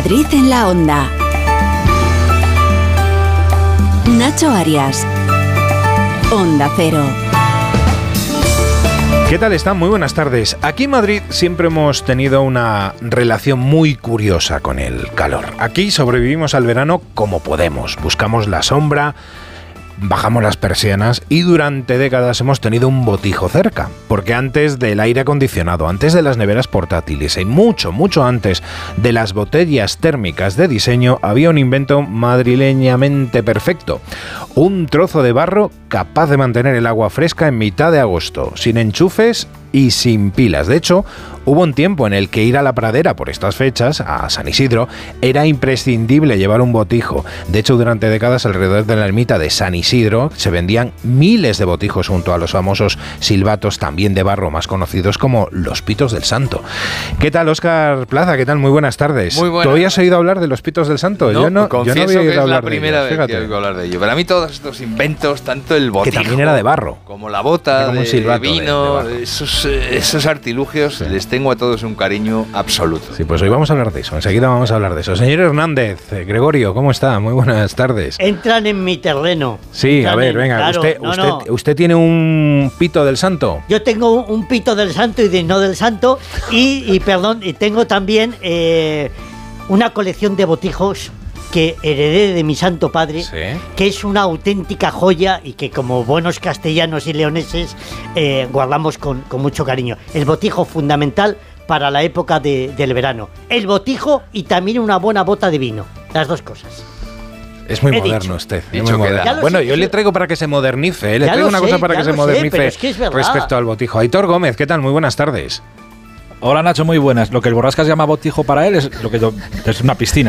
Madrid en la Onda. Nacho Arias. Onda Cero. ¿Qué tal están? Muy buenas tardes. Aquí en Madrid siempre hemos tenido una relación muy curiosa con el calor. Aquí sobrevivimos al verano como podemos. Buscamos la sombra, bajamos las persianas y durante décadas hemos tenido un botijo cerca. Porque antes del aire acondicionado, antes de las neveras portátiles y mucho antes de las botellas térmicas de diseño, había un invento madrileñamente perfecto. Un trozo de barro capaz de mantener el agua fresca en mitad de agosto, sin enchufes y sin pilas. De hecho, hubo un tiempo en el que ir a la pradera por estas fechas, a San Isidro, era imprescindible llevar un botijo. De hecho, durante décadas alrededor de la ermita de San Isidro se vendían miles de botijos junto a los famosos silbatos, también de barro, más conocidos como los pitos del santo. ¿Qué tal, Óscar Plaza? ¿Qué tal? Muy buenas tardes. Muy buenas. ¿Tú habías oído hablar de los pitos del santo? No, yo no confieso había oído que es hablar la primera vez que oigo hablar de ello. Para mí todos estos inventos, tanto el botijo, que también era de barro, como la bota como un de silbato vino, de esos artilugios, sí, les tengo a todos un cariño absoluto. Sí, pues hoy vamos a hablar de eso, enseguida vamos a hablar de eso. Señor Hernández, Gregorio, ¿cómo está? Muy buenas tardes. Entran en mi terreno. Sí, a ver, venga, claro, ¿usted tiene un pito del santo? Yo tengo un pito del santo y no del santo y tengo también una colección de botijos que heredé de mi santo padre, ¿sí?, que es una auténtica joya y que como buenos castellanos y leoneses guardamos con mucho cariño. El botijo fundamental para la época del verano. El botijo y también una buena bota de vino. Las dos cosas. Es muy moderno usted. Es muy moderno. Bueno, yo le traigo para que se modernice. Le traigo una cosa para que se modernice respecto al botijo. Aitor Gómez, ¿qué tal? Muy buenas tardes. Hola Nacho, muy buenas. Lo que el Borrascas llama botijo para él es lo que es una piscina.